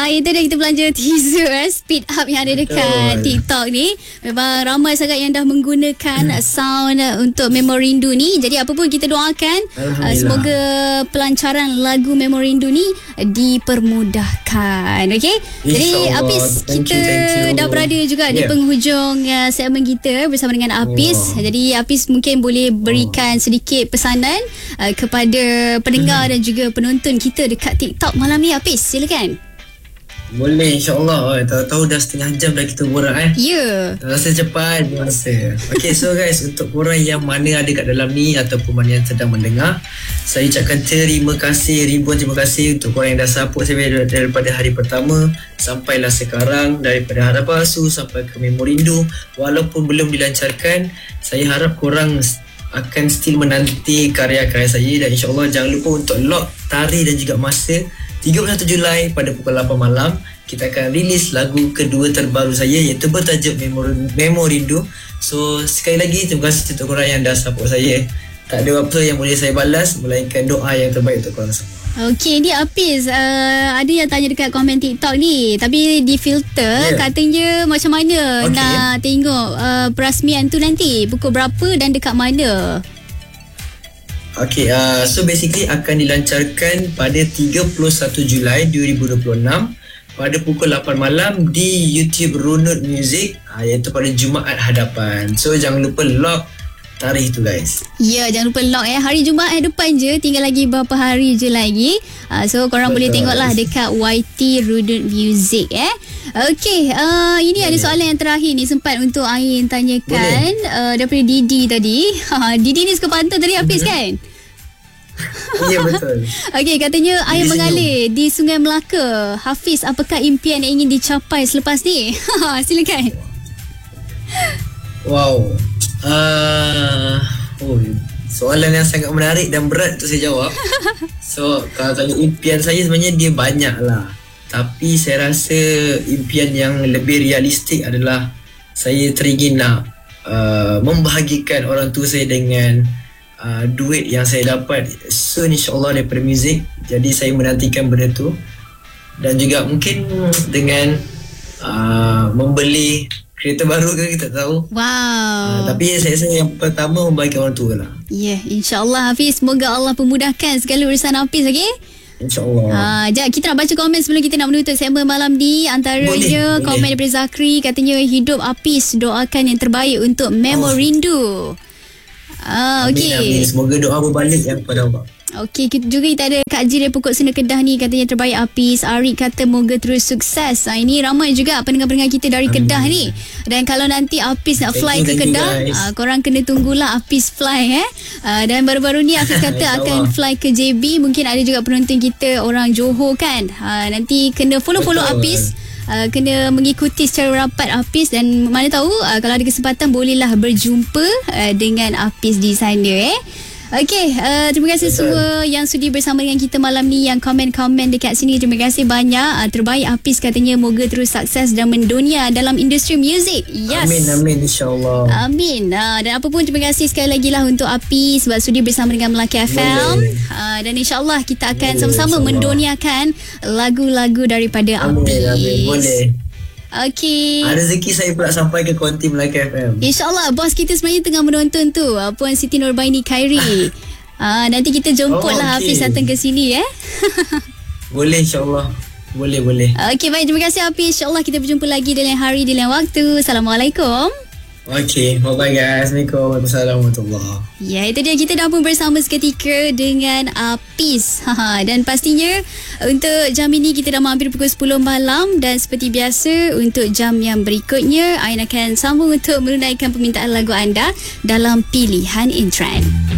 Itu dia kita belanja teaser speed up yang ada dekat TikTok ni. Memang ramai sangat yang dah menggunakan sound untuk Memorindu ni. Jadi apa pun kita doakan semoga pelancaran lagu Memorindu ni dipermudahkan. Okey. Jadi Apis, kita dah berada juga di penghujung segmen kita bersama dengan Apis. Jadi Apis mungkin boleh berikan sedikit pesanan kepada pendengar dan juga penonton kita dekat TikTok malam ni. Apis, silakan. Boleh, insyaAllah. Tahu-tahu dah setengah jam dah kita borak Ya. Rasa cepat masa. Okay, so guys, untuk korang yang mana ada kat dalam ni ataupun mana yang sedang mendengar, saya ucapkan terima kasih, ribuan terima kasih untuk korang yang dah support saya daripada hari pertama sampailah sekarang, daripada Harap Palsu sampai ke Memorindu. Walaupun belum dilancarkan, saya harap korang akan still menanti karya-karya saya, dan insyaAllah jangan lupa untuk lock tarikh dan juga masa 31 Julai pada pukul 8 malam kita akan rilis lagu kedua terbaru saya iaitu bertajuk Memorindu. So sekali lagi terima kasih untuk korang yang dah support saya. Tak ada apa yang boleh saya balas melainkan doa yang terbaik untuk korang semua. Okey, ni Apis, ada yang tanya dekat komen TikTok ni, tapi di filter katanya macam mana nak tengok perasmian tu nanti, pukul berapa dan dekat mana? Okay, so basically akan dilancarkan pada 31 Julai 2026 pada pukul 8 malam di YouTube Runut Music, iaitu pada Jumaat hadapan. So jangan lupa lock tarikh tu guys. Ya, jangan lupa lock hari Jumaat depan je, tinggal lagi berapa hari je lagi. So korang boleh tengoklah dekat YT Runut Music Okey, ini ada soalan yang terakhir ni sempat untuk Ain tanyakan daripada Didi tadi. Didi ni suka pantun tadi Hafiz kan? Ya, betul. Okey, katanya air mengalir di Sungai Melaka. Hafiz, apakah impian yang ingin dicapai selepas ni? Silakan. Wow. Soalan yang sangat menarik dan berat untuk saya jawab. So kalau impian saya sebenarnya dia banyak lah, tapi saya rasa impian yang lebih realistik adalah saya teringin nak membahagikan orang tua saya dengan duit yang saya dapat soon insyaAllah daripada muzik. Jadi saya menantikan benda tu, dan juga mungkin dengan membeli kereta baru ke, kita tak tahu. Wow. Tapi saya rasa yang pertama membahagikan orang tua lah. Ya, insyaAllah Hafiz. Semoga Allah pemudahkan segala urusan Hafiz, okey? InsyaAllah. Jap, kita nak baca komen sebelum kita nak menutup segmen malam ni. Antaranya komen daripada Zakri, katanya hidup Hafiz, doakan yang terbaik untuk Memorindu. Amin, amin. Semoga doa berbalik yang kepada Allah. Okey, kita ada Kak Ji dari Pokok Sunda Kedah ni, katanya terbaik Apis. Arik kata moga terus sukses. Ini ramai juga pendengar-pendengar kita dari Kedah ni. Dan kalau nanti Apis nak fly ke Kedah, korang kena tunggulah Apis fly dan baru-baru ni Apis kata akan fly ke JB. Mungkin ada juga penonton kita orang Johor kan. Nanti kena follow Apis. Kena mengikuti secara rapat Apis, dan mana tahu kalau ada kesempatan bolehlah berjumpa dengan Apis di sana. Okey, terima kasih semua yang sudi bersama dengan kita malam ni, yang komen-komen dekat sini. Terima kasih banyak. Terbaik Apis, katanya moga terus sukses dan mendunia dalam industri muzik. Yes. Amin, amin, insyaAllah. Amin. Dan apa pun terima kasih sekali lagi lah untuk Apis sebab sudi bersama dengan Melaka FM. Dan insyaAllah kita akan sama-sama menduniakan lagu-lagu daripada Apis. Amin, boleh. Okey. Rezeki saya pula sampai ke konti Melaka FM. InsyaAllah. Bos kita sebenarnya tengah menonton tu, Puan Siti Nurbaini Khairi. Nanti kita jemputlah Hafiz datang ke sini Boleh, insyaAllah. Boleh. Okey, baik. Terima kasih Hafiz. InsyaAllah kita berjumpa lagi di lain hari, di lain waktu. Assalamualaikum. Okey, bye-bye guys. Assalamualaikum warahmatullahi wabarakatuh. Ya, itu dia, kita dah pun bersama seketika dengan Apis. Dan pastinya untuk jam ini kita dah mampir pukul 10 malam, dan seperti biasa untuk jam yang berikutnya Ain akan sambung untuk menunaikan permintaan lagu anda dalam Pilihan in Trend.